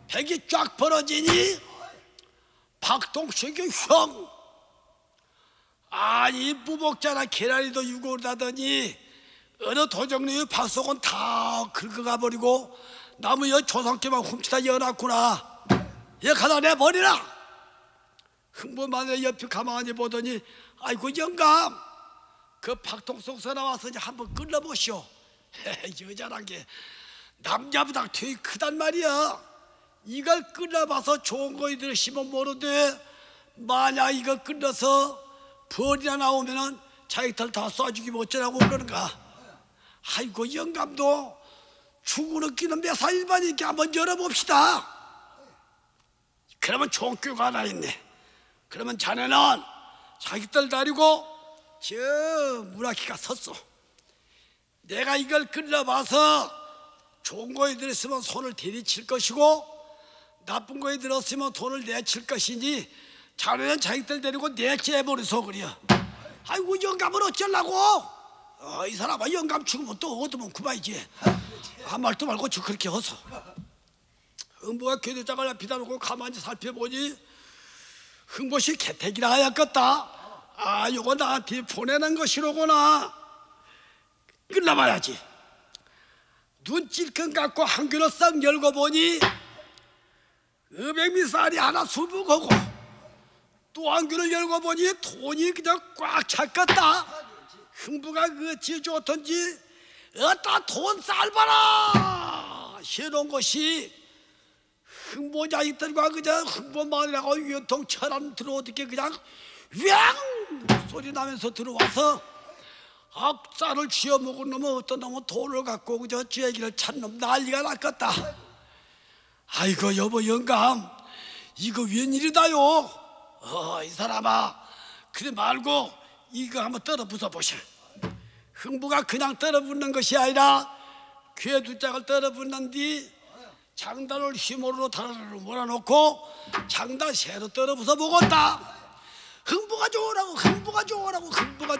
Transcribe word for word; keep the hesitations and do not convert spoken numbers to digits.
백이 쫙 벌어지니 박동식이 형, 아니 무복자나 계란이도 유골다더니 어느 도정리의 밭속은 다 긁어가 버리고 나무 여 조상께만 훔치다 여놨구나. 얘 가다 내버리라. 흥부마늘 옆에 가만히 보더니 아이고 영감, 그 박동석서 나와서 이제 한번 끌어보시오. 여자란 게 남자보다 되게 크단 말이야. 이걸 끌어봐서 좋은 거 들으시면 모르되 만약 이걸 끌어서 벌이나 나오면은 자기 털 다 쏴주기 못 어쩌라고 그러는가. 아이고 영감도 죽으러 끼는 매사 일반이니까 한번 열어봅시다. 그러면 좋은 교가 하나 있네. 그러면 자네는 자기 털 다리고 저 문학기가 섰어. 내가 이걸 끌어봐서 좋은 거에 들었으면 손을 대리칠 것이고 나쁜 거에 들었으면 돈을 내칠 것이니 자네는 자기들 데리고 내째버려서 그래. 아이고 영감을 어쩌려고. 어, 이 사람아 영감 죽으면 또 얻으면 그만이지. 아무 말도 말고 저 그렇게 허서. 흥부가 궤도장을 앞에다 놓고 가만히 살펴보니 흥보시 개택이라 하였겠다. 아 요거 나한테 보내는 것이로구나. 끝나봐야지. 눈 찔끔 갖고 한 귀로 썩 열고 보니 어백미살이 하나 수북하고 또 한 귀를 열고 보니 돈이 그냥 꽉 찼겠다. 흥부가 어찌 좋던지 어따 돈 쌀봐라 해놓은 것이 흥부 자식들과 그냥 흥부 마누라가 유통 처럼 들어오듯이 그냥 왱 소리 나면서 들어와서 악사를 쥐어먹은 놈은 어떤 놈은 돈을 갖고 그저 쥐애기를 찬 놈 난리가 났겠다. 아이고 여보 영감 이거 웬일이다요. 어, 이 사람아 그래 말고 이거 한번 떨어 부숴보셔. 흥부가 그냥 떨어 붙는 것이 아니라 귀에 두 짝을 떨어 붙는 뒤 장단을 휘모로 달아를 몰아놓고 장단 새로 떨어 부숴보겠다. 흥부가 좋으라고 흥부가 좋으라고 흥부가